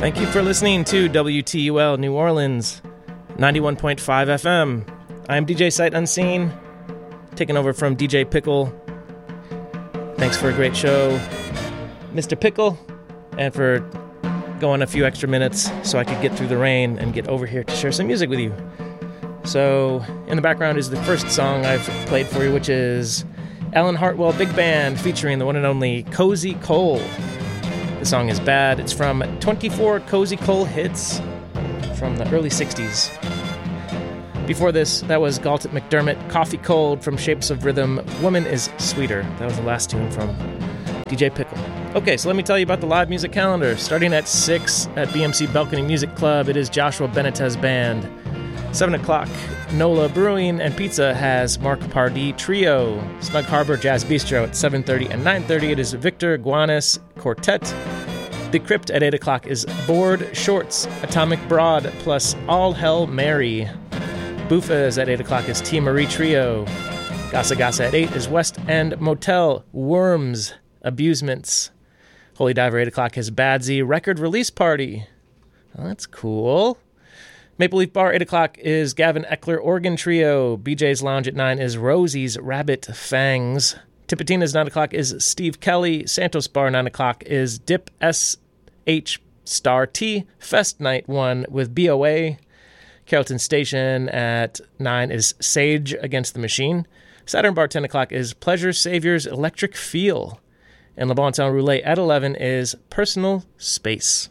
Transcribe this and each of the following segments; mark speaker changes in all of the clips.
Speaker 1: Thank you for listening to WTUL New Orleans, 91.5 FM. I'm DJ Sight Unseen, taking over from DJ Pickle. Thanks for a great show, Mr. Pickle, and for going a few extra minutes so I could get through the rain and get over here to share some music with you. So, in the background is the first song I've played for you, which is Alan Hartwell Big Band featuring the one and only Cozy Cole. The song is Bad. It's from 24 Cozy Cole hits from the early 60s. Before this, that was Galton McDermott, Coffee Cold from Shapes of Rhythm, Woman is Sweeter. That was the last tune from DJ Pickle. Okay, so let me tell you about the live music calendar. Starting at 6 at BMC Balcony Music Club, it is Joshua Benitez Band. 7 o'clock, NOLA Brewing and Pizza has Mark Pardee Trio. Snug Harbor Jazz Bistro at 7:30 and 9:30. It is Victor Guanes Quartet. The Crypt at 8 o'clock is Board Shorts, Atomic Broad, plus All Hell Mary. Bufas at 8 o'clock is Tia Marie Trio. Gasa Gasa at 8 is West End Motel, Worms, Abusements. Holy Diver 8 o'clock is Badsy Record Release Party. Oh, that's cool. Maple Leaf Bar, 8 o'clock is Gavin Eckler Organ Trio. BJ's Lounge at 9 is Rosie's Rabbit Fangs. Tipitina's 9 o'clock is Steve Kelly. Santos Bar, 9 o'clock is Dip SH Star T. Fest Night 1 with BOA. Carrollton Station at 9 is Sage Against the Machine. Saturn Bar, 10 o'clock is Pleasure Saviors Electric Feel. And Le Bon Temps Roulette at 11 is Personal Space.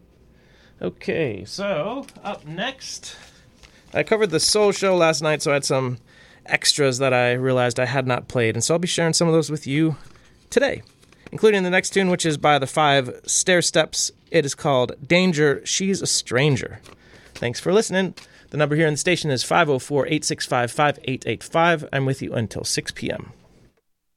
Speaker 1: Okay, so up next, I covered the Soul Show last night, so I had some extras that I realized I had not played, and so I'll be sharing some of those with you today, including the next tune, which is by the Five Stair Steps. It is called Danger, She's a Stranger. Thanks for listening. The number here in the station is 504-865-5885. I'm with you until 6 p.m.